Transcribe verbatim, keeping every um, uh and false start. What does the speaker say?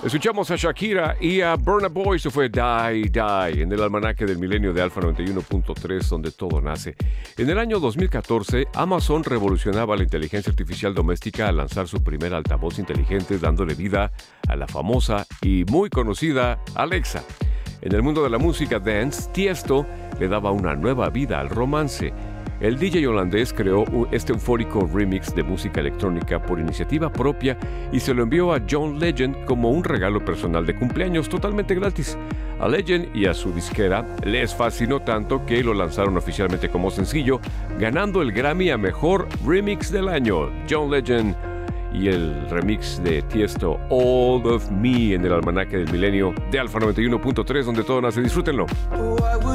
Escuchamos a Shakira y a Burna Boy, eso fue Die Die, en el almanaque del milenio de Alfa noventa y uno punto tres, donde todo nace. En el año dos mil catorce, Amazon revolucionaba la inteligencia artificial doméstica al lanzar su primer altavoz inteligente, dándole vida a la famosa y muy conocida Alexa. En el mundo de la música dance, Tiesto le daba una nueva vida al romance. El D J holandés creó este eufórico remix de música electrónica por iniciativa propia y se lo envió a John Legend como un regalo personal de cumpleaños totalmente gratis. A Legend y a su disquera les fascinó tanto que lo lanzaron oficialmente como sencillo, ganando el Grammy a Mejor Remix del Año. John Legend y el remix de Tiesto, All of Me, en el almanaque del milenio de Alfa noventa y uno punto tres, donde todo nace. Disfrútenlo.